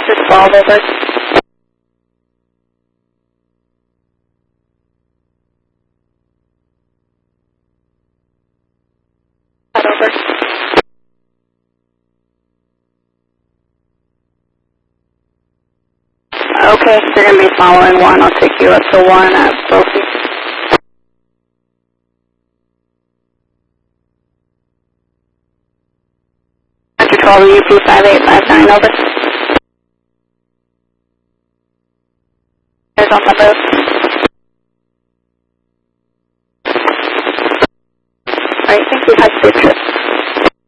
Sector 12, over. Over. Okay, you're going to be following 1. I'll take you up to 1 at Sophie. Sector 12, UP 5859, over. There's on the move.